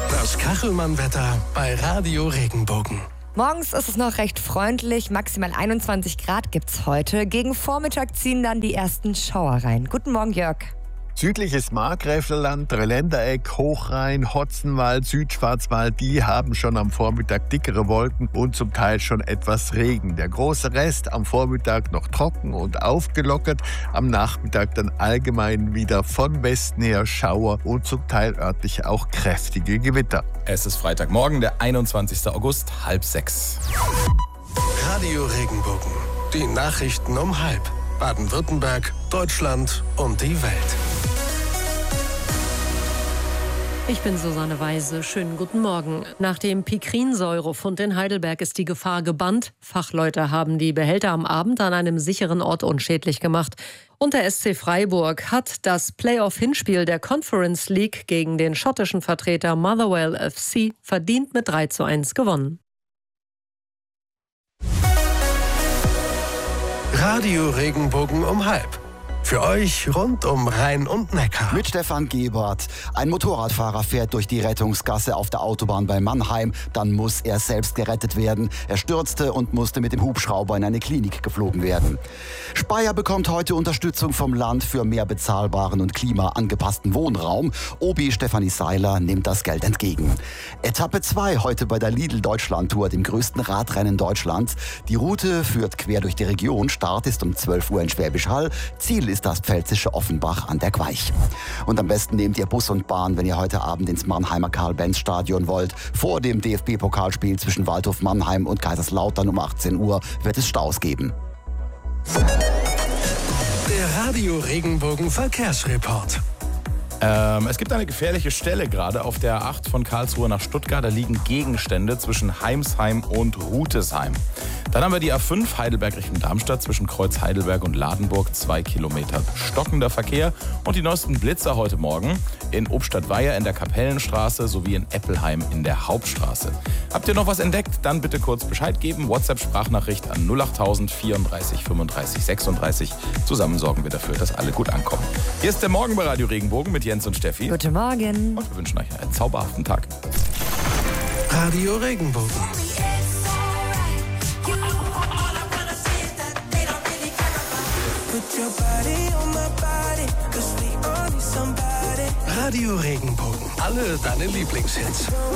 Das Kachelmann-Wetter bei Radio Regenbogen. Morgens ist es noch recht freundlich, maximal 21 Grad gibt's heute. Gegen Vormittag ziehen dann die ersten Schauer rein. Guten Morgen, Jörg. Südliches Markgräflerland, Dreiländereck, Hochrhein, Hotzenwald, Südschwarzwald, die haben schon am Vormittag dickere Wolken und zum Teil schon etwas Regen. Der große Rest am Vormittag noch trocken und aufgelockert, am Nachmittag dann allgemein wieder von Westen her Schauer und zum Teil örtlich auch kräftige Gewitter. Es ist Freitagmorgen, der 21. August, 5:30. Radio Regenbogen. Die Nachrichten um 5. Baden-Württemberg, Deutschland und die Welt. Ich bin Susanne Weise. Schönen guten Morgen. Nach dem Pikrinsäurefund in Heidelberg ist die Gefahr gebannt. Fachleute haben die Behälter am Abend an einem sicheren Ort unschädlich gemacht. Und der SC Freiburg hat das Playoff-Hinspiel der Conference League gegen den schottischen Vertreter Motherwell FC verdient mit 3:1 gewonnen. Radio Regenbogen um 5. Für euch rund um Rhein und Neckar. Mit Stefan Gebert. Ein Motorradfahrer fährt durch die Rettungsgasse auf der Autobahn bei Mannheim. Dann muss er selbst gerettet werden. Er stürzte und musste mit dem Hubschrauber in eine Klinik geflogen werden. Speyer bekommt heute Unterstützung vom Land für mehr bezahlbaren und klimaangepassten Wohnraum. Obi Stefanie Seiler nimmt das Geld entgegen. Etappe 2 heute bei der Lidl-Deutschland-Tour, dem größten Radrennen Deutschlands. Die Route führt quer durch die Region. Start ist um 12 Uhr in Schwäbisch Hall. Ziel ist das pfälzische Offenbach an der Queich. Und am besten nehmt ihr Bus und Bahn, wenn ihr heute Abend ins Mannheimer Karl-Benz-Stadion wollt. Vor dem DFB-Pokalspiel zwischen Waldhof Mannheim und Kaiserslautern um 18 Uhr wird es Staus geben. Der Radio Regenbogen Verkehrsreport. Es gibt eine gefährliche Stelle gerade auf der A8 von Karlsruhe nach Stuttgart. Da liegen Gegenstände zwischen Heimsheim und Rutesheim. Dann haben wir die A5 Heidelberg Richtung Darmstadt zwischen Kreuz Heidelberg und Ladenburg. 2 Kilometer stockender Verkehr. Und die neuesten Blitzer heute Morgen in Obstadtweier in der Kapellenstraße sowie in Eppelheim in der Hauptstraße. Habt ihr noch was entdeckt? Dann bitte kurz Bescheid geben. WhatsApp-Sprachnachricht an 08000 34 35 36. Zusammen sorgen wir dafür, dass alle gut ankommen. Hier ist der Morgen bei Radio Regenbogen mit Jens und Steffi. Guten Morgen. Und wir wünschen euch einen zauberhaften Tag. Radio Regenbogen. Radio Regenbogen. Alle deine Lieblingshits.